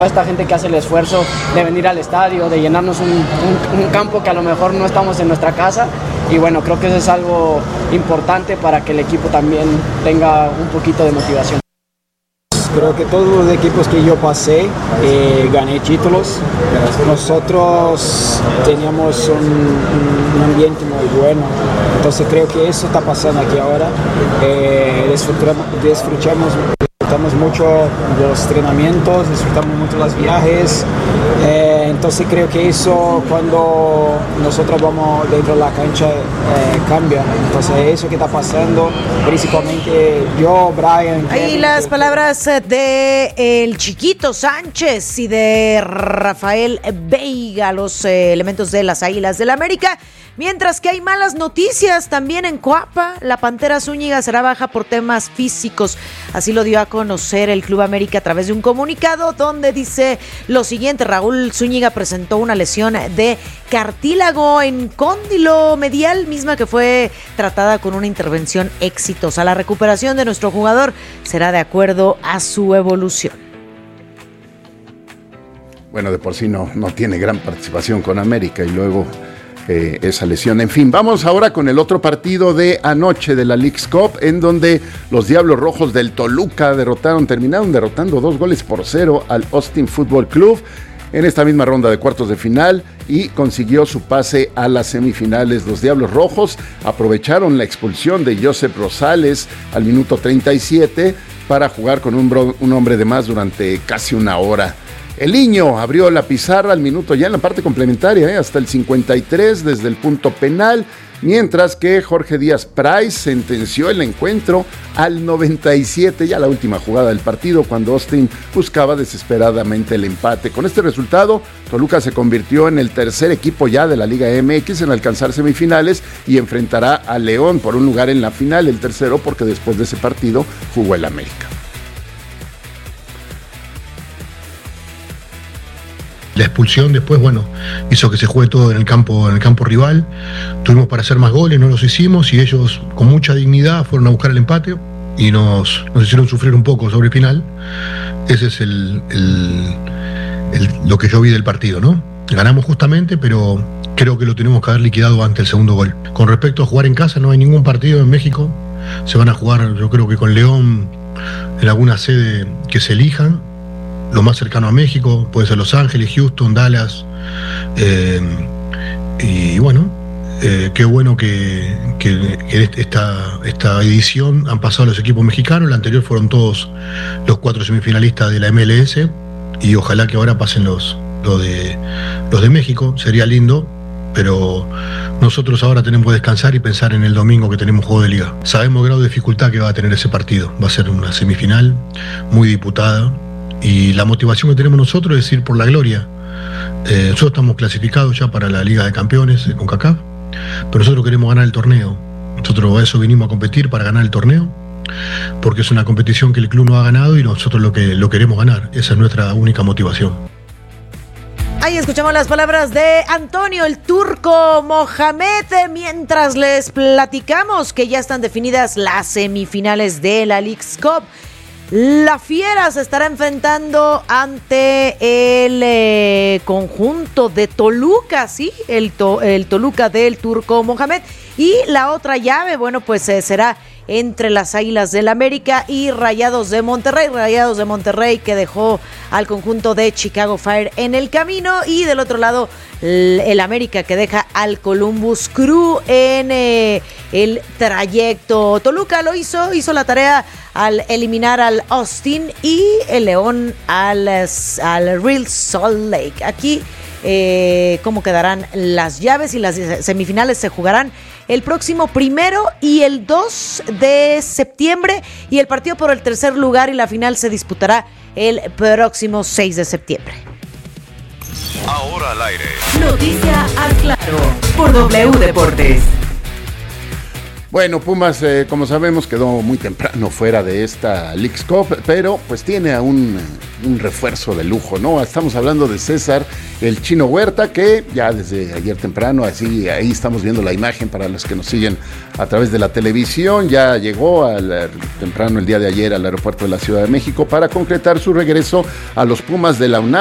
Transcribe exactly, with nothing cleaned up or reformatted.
esta gente que hace el esfuerzo de venir al estadio, de llenarnos un, un, un campo que a lo mejor no estamos en nuestra casa, y bueno, creo que eso es algo importante para que el equipo también tenga un poquito de motivación. Creo que todos los equipos que yo pasé eh, gané títulos. Nosotros teníamos un, un ambiente muy bueno, entonces creo que eso está pasando aquí ahora. Eh, disfrutamos, disfrutamos Disfrutamos mucho los entrenamientos, disfrutamos mucho los viajes, eh, entonces creo que eso cuando nosotros vamos dentro de la cancha eh, cambia, entonces eso que está pasando, principalmente yo, Brian. Ahí Kevin, las que, palabras de el Chiquito Sánchez y de Rafael Veiga, los eh, elementos de las Águilas del América. Mientras que hay malas noticias también en Coapa, la Pantera Zúñiga será baja por temas físicos. Así lo dio a conocer el Club América a través de un comunicado donde dice lo siguiente: Raúl Zúñiga presentó una lesión de cartílago en cóndilo medial, misma que fue tratada con una intervención exitosa. La recuperación de nuestro jugador será de acuerdo a su evolución. Bueno, de por sí no, no tiene gran participación con América y luego Eh, esa lesión. En fin, vamos ahora con el otro partido de anoche de la Leagues Cup, en donde los Diablos Rojos del Toluca derrotaron, terminaron derrotando dos goles por cero al Austin Football Club en esta misma ronda de cuartos de final y consiguió su pase a las semifinales. Los Diablos Rojos aprovecharon la expulsión de Joseph Rosales al minuto treinta y siete para jugar con un, bro, un hombre de más durante casi una hora. El Niño abrió la pizarra al minuto ya en la parte complementaria, eh, hasta el cincuenta y tres desde el punto penal, mientras que Jorge Díaz Price sentenció el encuentro al noventa y siete, ya la última jugada del partido, cuando Austin buscaba desesperadamente el empate. Con este resultado, Toluca se convirtió en el tercer equipo ya de la Liga M X en alcanzar semifinales y enfrentará a León por un lugar en la final, el tercero porque después de ese partido jugó el América. La expulsión después, bueno, hizo que se juegue todo en el campo, en el campo rival. Tuvimos para hacer más goles, no los hicimos y ellos con mucha dignidad fueron a buscar el empate y nos, nos hicieron sufrir un poco sobre el final. Ese es el, el, el, lo que yo vi del partido, ¿no? Ganamos justamente, pero creo que lo tenemos que haber liquidado antes del segundo gol. Con respecto a jugar en casa, no hay ningún partido en México. Se van a jugar, yo creo que con León, en alguna sede que se elijan. Lo más cercano a México, puede ser Los Ángeles, Houston, Dallas. Eh, y bueno, eh, qué bueno que, que, que esta, esta edición han pasado los equipos mexicanos. La anterior fueron todos los cuatro semifinalistas de la M L S. Y ojalá que ahora pasen los, los, de, los de México. Sería lindo, pero nosotros ahora tenemos que descansar y pensar en el domingo que tenemos juego de liga. Sabemos el grado de dificultad que va a tener ese partido. Va a ser una semifinal muy disputada. Y la motivación que tenemos nosotros es ir por la gloria. Eh, nosotros estamos clasificados ya para la Liga de Campeones con CONCACAF, pero nosotros queremos ganar el torneo. Nosotros a eso vinimos a competir, para ganar el torneo, porque es una competición que el club no ha ganado y nosotros lo que lo queremos ganar. Esa es nuestra única motivación. Ahí escuchamos las palabras de Antonio el Turco Mohamed, mientras les platicamos que ya están definidas las semifinales de la Leagues Cup. La Fiera se estará enfrentando ante el eh, conjunto de Toluca, sí, el, to, el Toluca del Turco Mohamed. Y la otra llave, bueno, pues eh, será entre las Águilas del América y Rayados de Monterrey. Rayados de Monterrey que dejó al conjunto de Chicago Fire en el camino. Y del otro lado, el, el América que deja al Columbus Crew en eh, el trayecto. Toluca lo hizo, hizo la tarea al eliminar al Austin y el León al, al Real Salt Lake. Aquí, eh, ¿cómo quedarán las llaves? Y las semifinales se jugarán el próximo primero y el dos de septiembre. Y el partido por el tercer lugar y la final se disputará el próximo seis de septiembre. Ahora al aire. Noticia al claro por W Deportes. Bueno, Pumas, eh, como sabemos, quedó muy temprano fuera de esta Leagues Cup, pero pues tiene a un, un refuerzo de lujo, ¿no? Estamos hablando de César el Chino Huerta, que ya desde ayer temprano, así ahí estamos viendo la imagen para los que nos siguen a través de la televisión, ya llegó al, temprano el día de ayer al aeropuerto de la Ciudad de México para concretar su regreso a los Pumas de la UNAM.